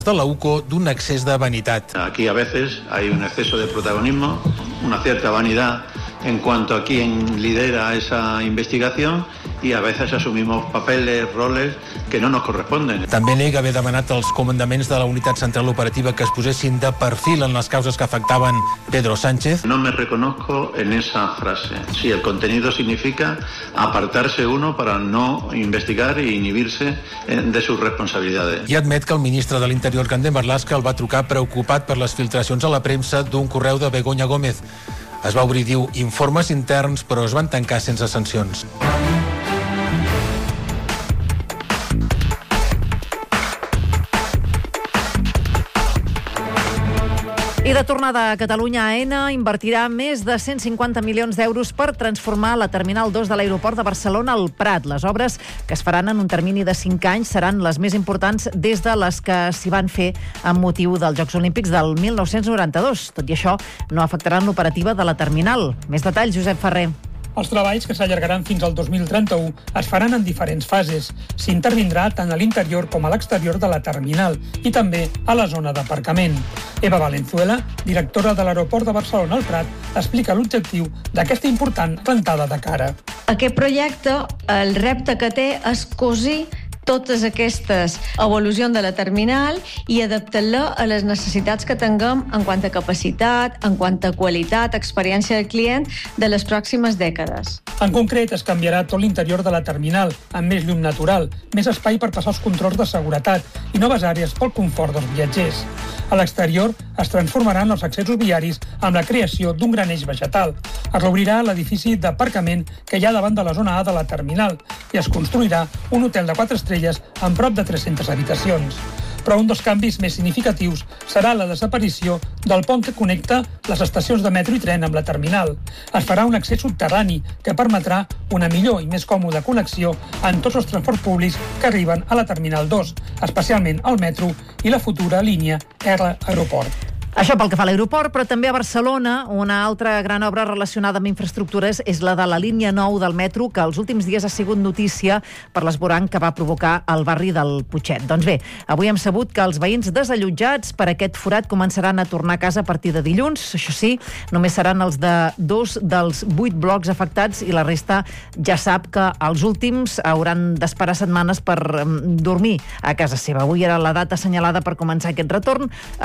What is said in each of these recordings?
de la UCO d'un excés de vanitat. Aquí a veces hay un exceso de protagonismo, una cierta vanidad en cuanto a quién lidera esa investigación y a veces asumimos papeles, roles que no nos corresponden. També nega haver demanat als comandaments de la unitat central operativa que es posessin de perfil en les causes que afectaven Pedro Sánchez. No me reconozco en esa frase. Si el contenido significa apartarse uno para no investigar e inhibirse de sus responsabilidades. I admet que el ministre de l'Interior, Candé Marlaska, el va trucar preocupat per les filtracions a la premsa d'un correu de Begoña Gómez. Es va obrir, diu, informes interns, però es van tancar sense sancions. I de tornada a Catalunya, Aena invertirà més de 150 milions d'euros per transformar la Terminal 2 de l'aeroport de Barcelona al Prat. Les obres, que es faran en un termini de 5 anys, seran les més importants des de les que s'hi van fer amb motiu dels Jocs Olímpics del 1992. Tot i això, no afectaran l'operativa de la terminal. Més detalls, Josep Ferrer. Els treballs, que s'allargaran fins al 2031, es faran en diferents fases. S'intervindrà tant a l'interior com a l'exterior de la terminal i també a la zona d'aparcament. Eva Valenzuela, directora de l'aeroport de Barcelona al Prat, explica l'objectiu d'aquesta important plantada de cara. Aquest projecte, el repte que té és cosir totes aquestes evolucions de la terminal i adaptar-la a les necessitats que tinguem en quant a capacitat, en quant a qualitat, experiència del client de les pròximes dècades. En concret, es canviarà tot l'interior de la terminal, amb més llum natural, més espai per passar els controls de seguretat i noves àrees pel confort dels viatgers. A l'exterior es transformaran els accessos viaris amb la creació d'un gran eix vegetal. Es reobrirà l'edifici d'aparcament que hi ha davant de la zona A de la terminal i es construirà un hotel de 4 estrelles amb prop de 300 habitacions. Però un dels canvis més significatius serà la desaparició del pont que connecta les estacions de metro i tren amb la terminal. Es farà un accés subterrani que permetrà una millor i més còmoda connexió en tots els transports públics que arriben a la Terminal 2, especialment el metro i la futura línia R Aeroport. Això pel que fa a l'aeroport, però també a Barcelona, una altra gran obra relacionada amb infraestructures és la de la línia 9 del metro, que els últims dies ha sigut notícia per l'esborrany que va provocar al barri del Putxet. Doncs bé, avui hem sabut que els veïns desallotjats per aquest forat començaran a tornar a casa a partir de dilluns. Això sí, només seran els de 2 dels 8 blocs afectats i la resta ja sap que els últims hauran d'esperar setmanes per dormir a casa seva. Avui era la data assenyalada per començar aquest retorn,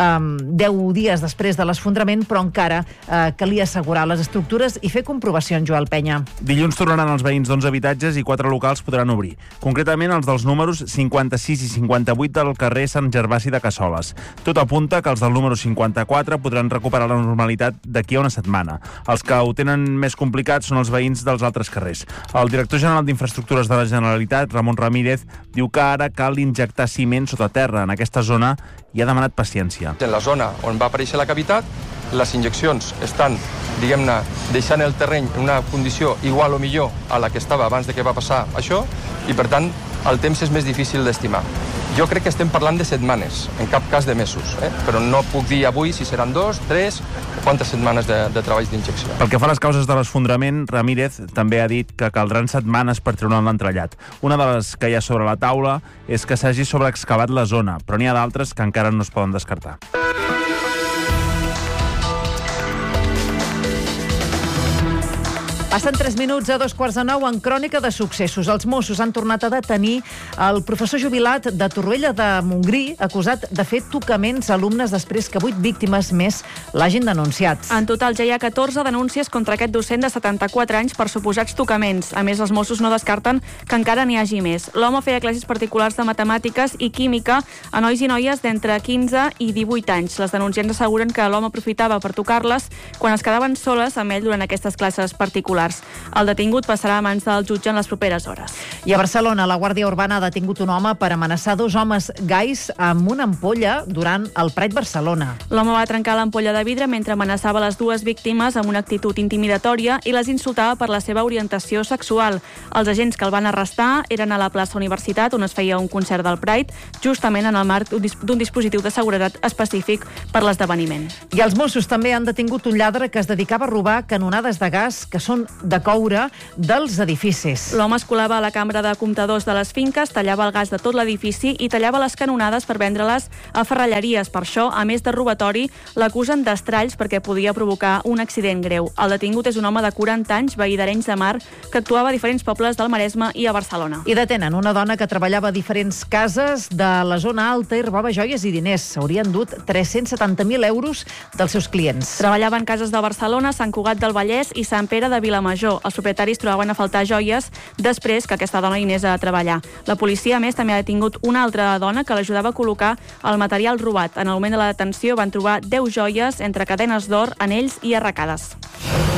10 dies després de l'esfondrament, però encara calia assegurar les estructures i fer comprovacions, Joel Penya. Dilluns tornaran els veïns d'11 habitatges i 4 locals podran obrir. Concretament els dels números 56 i 58 del carrer Sant Gervasi de Cassoles. Tot apunta que els del número 54 podran recuperar la normalitat d'aquí a una setmana. Els que ho tenen més complicat són els veïns dels altres carrers. El director general d'Infraestructures de la Generalitat, Ramon Ramírez, diu que ara cal injectar ciment sota terra en aquesta zona i ha demanat paciència. En la zona on va aparèixer la cavitat, les injeccions estan, diguem-ne, deixant el terreny en una condició igual o millor a la que estava abans de que va passar això i, per tant, el temps és més difícil d'estimar. Jo crec que estem parlant de setmanes, en cap cas de mesos, però no puc dir avui si seran 2, 3 o quantes setmanes de treballs d'injecció. Pel que fa a les causes de l'esfondrament, Ramírez també ha dit que caldran setmanes per treure l'entrellat. Una de les que hi ha sobre la taula és que s'hagi sobreexcavat la zona, però n'hi ha d'altres que encara no es poden descartar. Passen 3 minuts a 8:45 en Crònica de Successos. Els Mossos han tornat a detenir el professor jubilat de Torroella de Montgrí, acusat de fer tocaments a alumnes després que 8 víctimes més l'hagin denunciat. En total ja hi ha 14 denúncies contra aquest docent de 74 anys per suposats tocaments. A més, els Mossos no descarten que encara n'hi hagi més. L'home feia classes particulars de matemàtiques i química a nois i noies d'entre 15 i 18 anys. Les denunciants asseguren que l'home aprofitava per tocar-les quan es quedaven soles amb ell durant aquestes classes particulars. El detingut passarà a mans del jutge en les properes hores. I a Barcelona, la Guàrdia Urbana ha detingut un home per amenaçar 2 homes gais amb una ampolla durant el Pride Barcelona. L'home va trencar l'ampolla de vidre mentre amenaçava les 2 víctimes amb una actitud intimidatòria i les insultava per la seva orientació sexual. Els agents que el van arrestar eren a la plaça Universitat, on es feia un concert del Pride, justament en el marc d'un dispositiu de seguretat específic per l'esdeveniment. I els Mossos també han detingut un lladre que es dedicava a robar canonades de gas que són de coure dels edificis. L'home es colava a la cambra de comptadors de les finques, tallava el gas de tot l'edifici i tallava les canonades per vendre-les a ferralleries. Per això, a més de robatori, l'acusen d'estralls perquè podia provocar un accident greu. El detingut és un home de 40 anys, veí d'Arenys de Mar, que actuava a diferents pobles del Maresme i a Barcelona. I detenen una dona que treballava a diferents cases de la zona alta i robava joies i diners. S'haurien dut 370.000 euros dels seus clients. Treballava en cases de Barcelona, Sant Cugat del Vallès i Sant Pere de Vilamajor. Els propietaris trobaven a faltar joies després que aquesta dona hi anés a treballar. La policia, a més, també ha detingut una altra dona que l'ajudava a col·locar el material robat. En el moment de la detenció van trobar 10 joies entre cadenes d'or, anells i arracades.